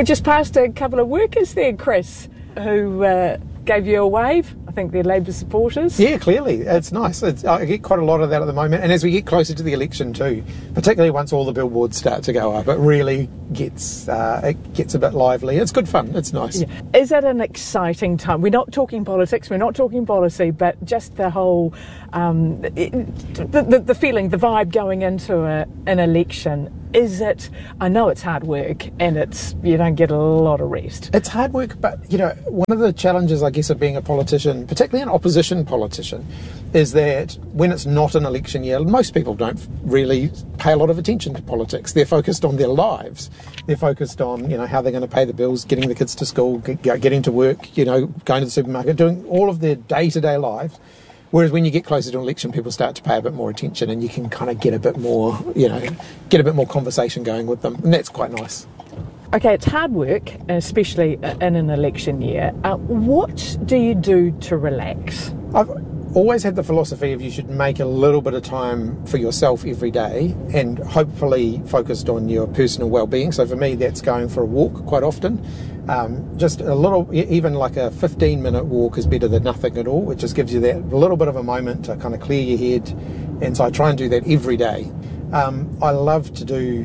were just past a couple of workers there, Chris, who gave you a wave. I think they're Labour supporters. Yeah, clearly. It's nice. I get quite a lot of that at the moment. And as we get closer to the election too, particularly once all the billboards start to go up, it really gets a bit lively. It's good fun. It's nice. Yeah. Is it an exciting time? We're not talking politics, we're not talking policy, but just the whole, the feeling, the vibe going into an election. Is it, I know it's hard work and you don't get a lot of rest. It's hard work, but, one of the challenges, I guess, of being a politician, particularly an opposition politician, is that when it's not an election year, most people don't really pay a lot of attention to politics. They're focused on their lives. They're focused on, how they're going to pay the bills, getting the kids to school, getting to work, going to the supermarket, doing all of their day-to-day lives. Whereas when you get closer to an election, people start to pay a bit more attention and you can kind of get a bit more, get a bit more conversation going with them. And that's quite nice. Okay, it's hard work, especially in an election year. What do you do to relax? I've always had the philosophy of you should make a little bit of time for yourself every day and hopefully focused on your personal well-being. So for me, that's going for a walk quite often. Just a little, even like a 15-minute walk is better than nothing at all. It just gives you that little bit of a moment to kind of clear your head. And so I try and do that every day. I love to do,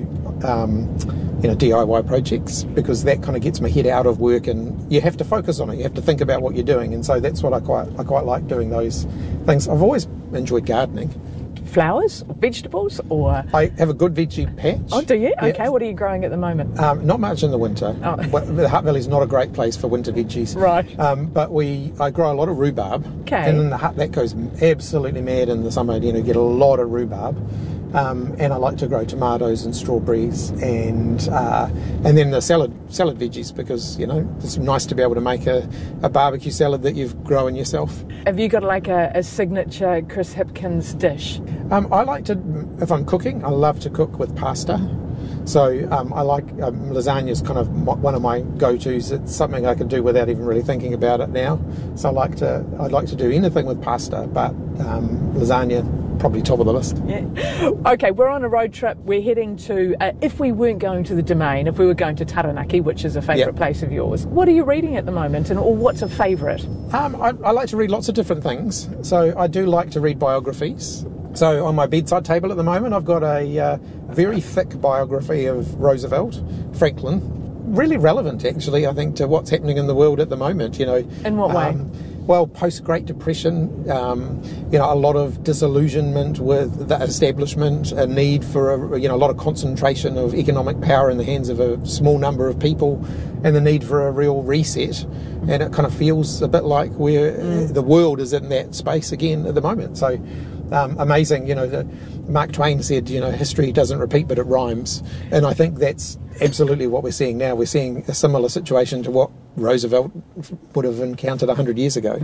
DIY projects because that kind of gets my head out of work and you have to focus on it. You have to think about what you're doing. And so that's what I quite like doing those things. I've always enjoyed gardening. Flowers, vegetables, or? I have a good veggie patch. Oh, do you? Yeah. Okay, what are you growing at the moment? Not much in the winter. Oh. The Hutt Valley is not a great place for winter veggies. Right. But I grow a lot of rhubarb. Okay. And in the Hutt, that goes absolutely mad in the summer. You get a lot of rhubarb. And I like to grow tomatoes and strawberries and then the salad veggies because, it's nice to be able to make a barbecue salad that you've grown yourself. Have you got like a signature Chris Hipkins dish? I like to, if I'm cooking, I love to cook with pasta. So I like lasagna is kind of one of my go-tos. It's something I can do without even really thinking about it now. So I'd like to do anything with pasta, but lasagna probably top of the list. Yeah. Okay, we're on a road trip. We're heading to, if we weren't going to the Domain, if we were going to Taranaki, which is a favourite place of yours, what are you reading at the moment or what's a favourite? I like to read lots of different things. So I do like to read biographies. So on my bedside table at the moment, I've got a very thick biography of Roosevelt, Franklin. Really relevant, actually, I think, to what's happening in the world at the moment. In what way? Well, post-Great Depression, a lot of disillusionment with the establishment, a need for a lot of concentration of economic power in the hands of a small number of people, and the need for a real reset. And it kind of feels a bit like the world is in that space again at the moment. So amazing, Mark Twain said, history doesn't repeat, but it rhymes. And I think that's absolutely what we're seeing now. We're seeing a similar situation to what Roosevelt would have encountered 100 years ago.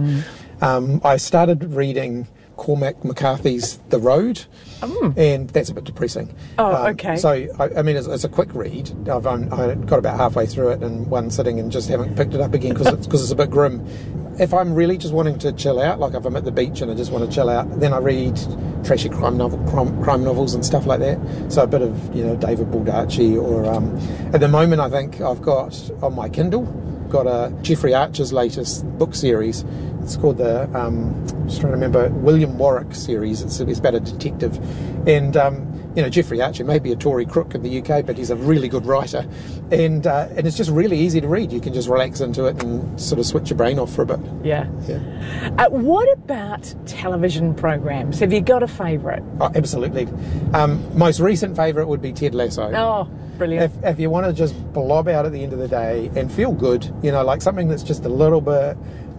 I started reading Cormac McCarthy's The Road, and that's a bit depressing. Oh, okay. So, it's a quick read. I got about halfway through it in one sitting and just haven't picked it up again because it's a bit grim. If I'm really just wanting to chill out, like if I'm at the beach and I just want to chill out, then I read trashy crime novels and stuff like that. So a bit of, David Baldacci or, at the moment I think I've got on my Kindle, got a Jeffrey Archer's latest book series. It's called the, just trying to remember, William Warwick series. It's about a detective. And, Jeffrey Archer may be a Tory crook in the UK, but he's a really good writer. And it's just really easy to read. You can just relax into it and sort of switch your brain off for a bit. Yeah. What about television programs? Have you got a favourite? Oh, absolutely. Most recent favourite would be Ted Lasso. Oh, brilliant. If you want to just blob out at the end of the day and feel good, like something that's just a little bit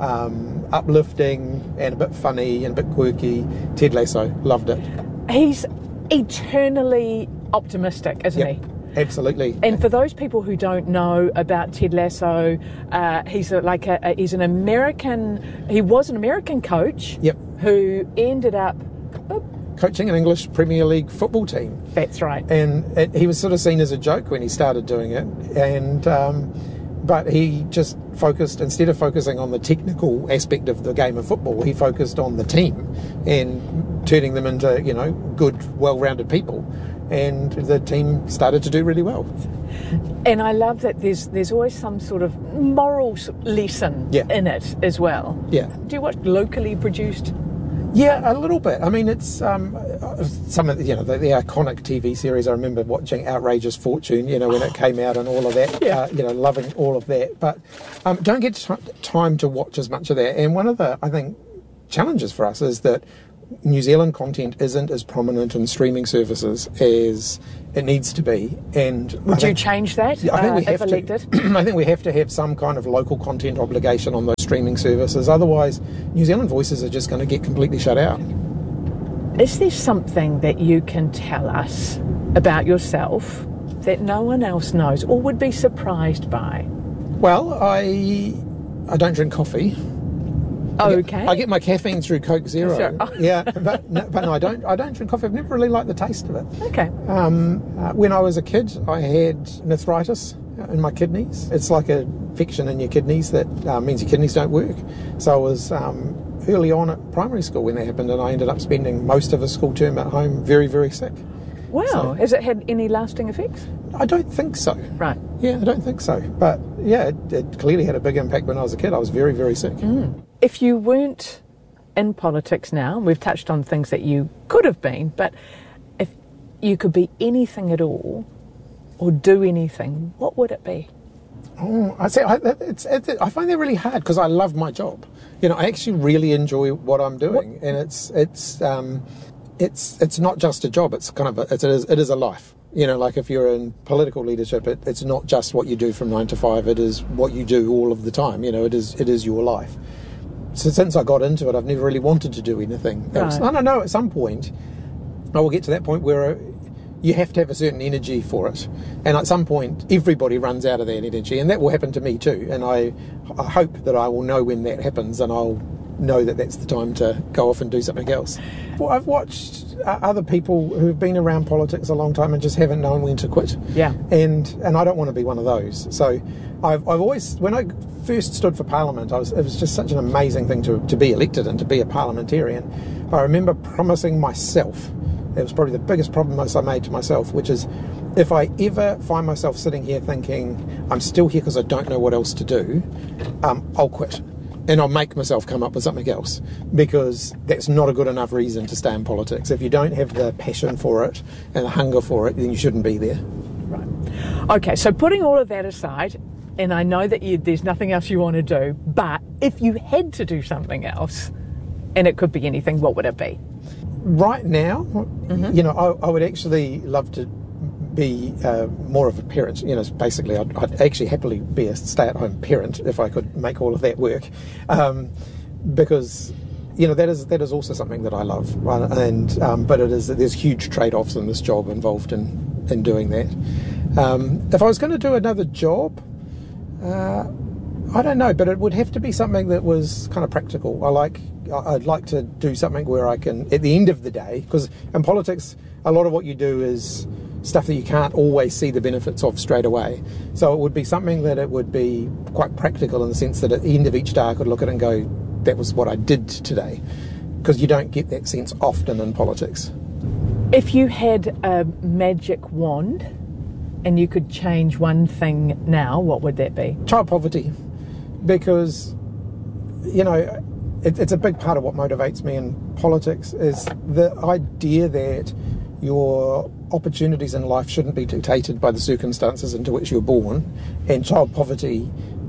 uplifting and a bit funny and a bit quirky, Ted Lasso, loved it. He's eternally optimistic, isn't he? Absolutely. And for those people who don't know about Ted Lasso, he's an American. He was an American coach. Yep. Who ended up coaching an English Premier League football team. That's right. And he was sort of seen as a joke when he started doing it, and but he just focused, instead of focusing on the technical aspect of the game of football, he focused on the team and turning them into, good, well-rounded people. and the team started to do really well. And I love that there's always some sort of moral lesson in it as well. Yeah. Do you watch locally produced? Yeah, a little bit. I mean, it's some of the iconic TV series. I remember watching Outrageous Fortune, when it came out and all of that. Loving all of that. But don't get time to watch as much of that. And one of the, I think, challenges for us is that New Zealand content isn't as prominent in streaming services as it needs to be. And would you change that? I think we have if elected? to. I think we have to have some kind of local content obligation on those streaming services. Otherwise, New Zealand voices are just going to get completely shut out. Is there something that you can tell us about yourself that no one else knows or would be surprised by? Well, I don't drink coffee. Okay. I get my caffeine through Coke Zero. Sure. Yeah, but no, I don't drink coffee. I've never really liked the taste of it. Okay. When I was a kid, I had nephritis in my kidneys. It's like a infection in your kidneys that means your kidneys don't work. So I was early on at primary school when that happened, and I ended up spending most of a school term at home very, very sick. Wow. So, has it had any lasting effects? I don't think so. Right. Yeah, I don't think so. But yeah, it clearly had a big impact when I was a kid. I was very, very sick. If you weren't in politics now, we've touched on things that you could have been, but if you could be anything at all or do anything, what would it be? Oh, I find that really hard because I love my job. I actually really enjoy what I'm doing, and it's not just a job. It's kind of it is a life. Like if you're in political leadership, it's not just what you do from 9 to 5. It is what you do all of the time. It is your life. So since I got into it, I've never really wanted to do anything else. Right. I don't know. At some point, I will get to that point where you have to have a certain energy for it, and at some point, everybody runs out of that energy, and that will happen to me too. And I hope that I will know when that happens, and I'll know that that's the time to go off and do something else. Well, I've watched other people who've been around politics a long time and just haven't known when to quit. Yeah. And I don't want to be one of those. So I've always, when I first stood for Parliament, it was just such an amazing thing to be elected and to be a parliamentarian. I remember promising myself, it was probably the biggest promise I made to myself, which is if I ever find myself sitting here thinking I'm still here because I don't know what else to do, I'll quit. And I'll make myself come up with something else, because that's not a good enough reason to stay in politics. If you don't have the passion for it and the hunger for it, then you shouldn't be there. Right. Okay, so putting all of that aside, and I know that there's nothing else you want to do, but if you had to do something else, and it could be anything, what would it be? Right now, I would actually love to be more of a parent. Basically I'd actually happily be a stay-at-home parent if I could make all of that work, because that is also something that I love, and but there's huge trade-offs in this job involved in doing that. If I was going to do another job, I don't know, but it would have to be something that was kind of practical. I'd like to do something where I can, at the end of the day, because in politics a lot of what you do is stuff that you can't always see the benefits of straight away. So it would be something that it would be quite practical in the sense that at the end of each day I could look at it and go, that was what I did today. Because you don't get that sense often in politics. If you had a magic wand and you could change one thing now, what would that be? Child poverty. Because, it's a big part of what motivates me in politics, is the idea that your opportunities in life shouldn't be dictated by the circumstances into which you're born, and child poverty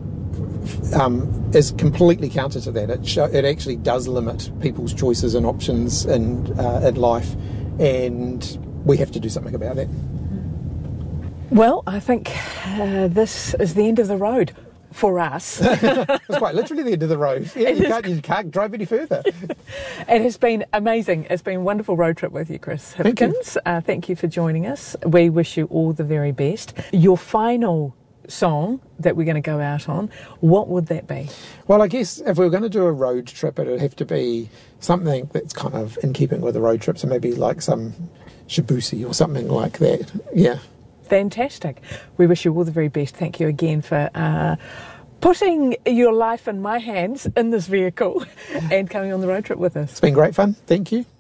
is completely counter to that. It actually does limit people's choices and options in life, and we have to do something about that. Well, I think this is the end of the road for us. It's quite literally the end of the road. Yeah, you can't drive any further. It has been amazing. It's been a wonderful road trip with you, Chris Hipkins. Thank you for joining us. We wish you all the very best. Your final song that we're going to go out on, what would that be? Well, I guess if we were going to do a road trip, it would have to be something that's kind of in keeping with the road trip, so maybe like some Shibusi or something like that. Yeah. Fantastic. We wish you all the very best. Thank you again for putting your life in my hands in this vehicle and coming on the road trip with us. It's been great fun. Thank you.